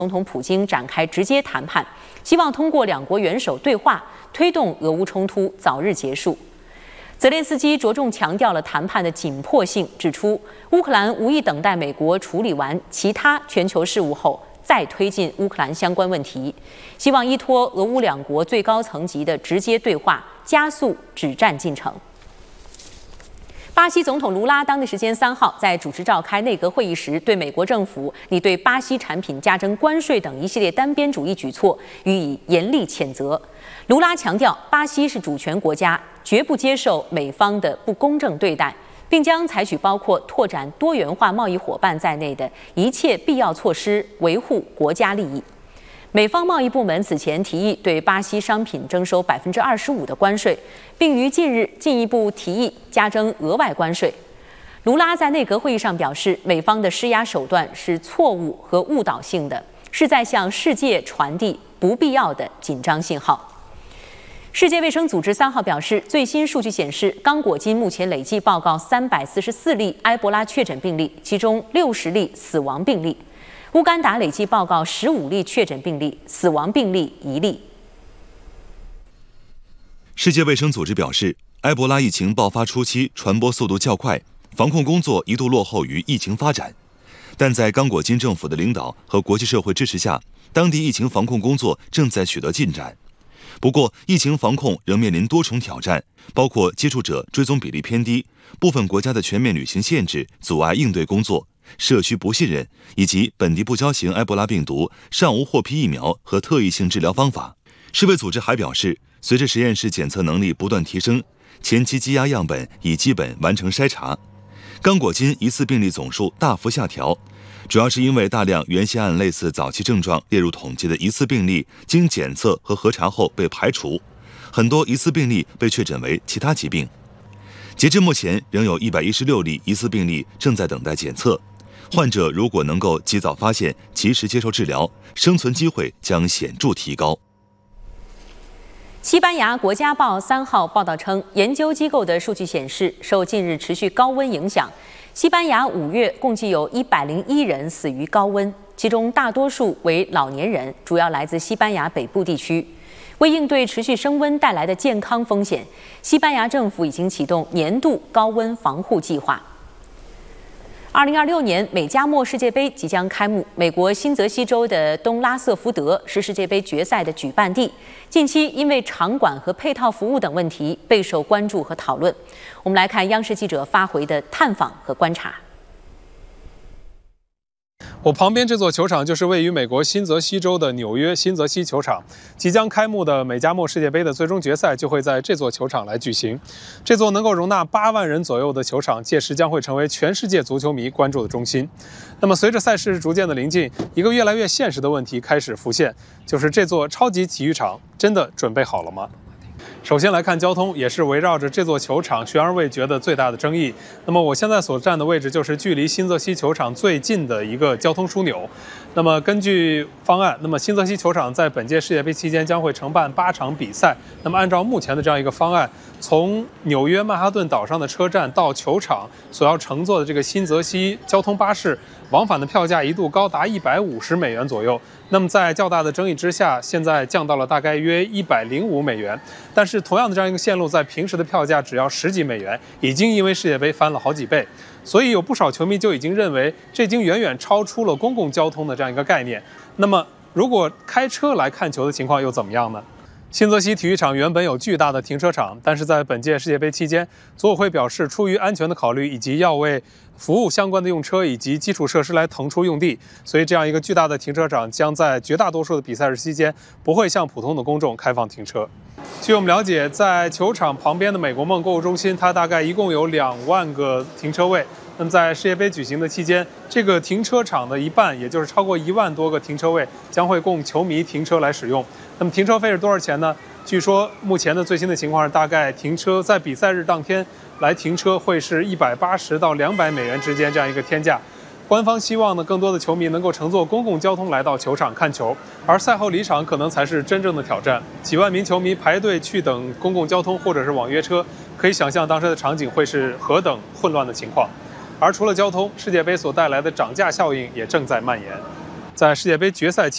总统普京展开直接谈判，希望通过两国元首对话，推动俄乌冲突早日结束。泽连斯基着重强调了谈判的紧迫性，指出乌克兰无意等待美国处理完其他全球事务后再推进乌克兰相关问题，希望依托俄乌两国最高层级的直接对话，加速止战进程。巴西总统卢拉当地时间3号在主持召开内阁会议时，对美国政府拟对巴西产品加征关税等一系列单边主义举措予以严厉谴责。卢拉强调，巴西是主权国家，绝不接受美方的不公正对待，并将采取包括拓展多元化贸易伙伴在内的一切必要措施，维护国家利益。美方贸易部门此前提议对巴西商品征收25%的关税，并于近日进一步提议加征额外关税。卢拉在内阁会议上表示，美方的施压手段是错误和误导性的，是在向世界传递不必要的紧张信号。世界卫生组织3号表示，最新数据显示，刚果金目前累计报告344例埃博拉确诊病例，其中60例死亡病例。乌干达累计报告15例确诊病例，死亡病例1例。 世界卫生组织表示，埃博拉疫情爆发初期传播速度较快，防控工作一度落后于疫情发展。但在刚果金政府的领导和国际社会支持下，当地疫情防控工作正在取得进展。不过，疫情防控仍面临多重挑战，包括接触者追踪比例偏低、部分国家的全面旅行限制阻碍应对工作、社区不信任，以及本地不交型埃博拉病毒尚无获批疫苗和特异性治疗方法。世卫组织还表示，随着实验室检测能力不断提升，前期积压样本已基本完成筛查。刚果金疑似病例总数大幅下调，主要是因为大量原先按类似早期症状列入统计的疑似病例经检测和核查后被排除，很多疑似病例被确诊为其他疾病。截至目前，仍有116例疑似病例正在等待检测。患者如果能够及早发现、及时接受治疗，生存机会将显著提高。 西班牙国家报3号报道称，研究机构的数据显示，受近日持续高温影响，西班牙5月共计有101人死于高温，其中大多数为老年人，主要来自西班牙北部地区。为应对持续升温带来的健康风险，西班牙政府已经启动年度高温防护计划。2026年美加墨世界杯即将开幕，美国新泽西州的东拉瑟福德是世界杯决赛的举办地，近期因为场馆和配套服务等问题备受关注和讨论。我们来看央视记者发回的探访和观察。 我旁边这座球场就是位于美国新泽西州的纽约新泽西球场，即将开幕的美加墨世界杯的最终决赛就会在这座球场来举行。这座能够容纳8万人左右的球场，届时将会成为全世界足球迷关注的中心。那么，随着赛事逐渐的临近，一个越来越现实的问题开始浮现，就是这座超级体育场真的准备好了吗？首先来看交通，也是围绕着这座球场悬而未决的最大的争议。那么我现在所站的位置就是距离新泽西球场最近的一个交通枢纽。那么根据方案，那么新泽西球场在本届世界杯期间将会承办8场比赛。那么按照目前的这样一个方案，从纽约曼哈顿岛上的车站到球场所要乘坐的这个新泽西交通巴士，往返的票价一度高达150美元左右。那么在较大的争议之下，现在降到了大概约105美元。但是同样的这样一个线路，在平时的票价只要10几美元，已经因为世界杯翻了好几倍。所以有不少球迷就已经认为，这已经远远超出了公共交通的这样一个概念。那么如果开车来看球的情况又怎么样呢？新泽西体育场原本有巨大的停车场，但是在本届世界杯期间，组委会表示，出于安全的考虑以及要为服务相关的用车以及基础设施来腾出用地，所以这样一个巨大的停车场将在绝大多数的比赛日期间不会向普通的公众开放停车。据我们了解，在球场旁边的美国梦购物中心，它大概一共有2万个停车位。那么在世界杯举行的期间，这个停车场的一半，也就是超过1万多个停车位，将会供球迷停车来使用。那么停车费是多少钱呢？据说目前的最新的情况是，大概停车在比赛日当天来停车会是180到200美元之间这样一个天价。官方希望呢，更多的球迷能够乘坐公共交通来到球场看球，而赛后离场可能才是真正的挑战。几万名球迷排队去等公共交通或者是网约车，可以想象当时的场景会是何等混乱的情况。而除了交通，世界杯所带来的涨价效应也正在蔓延。在世界杯决赛期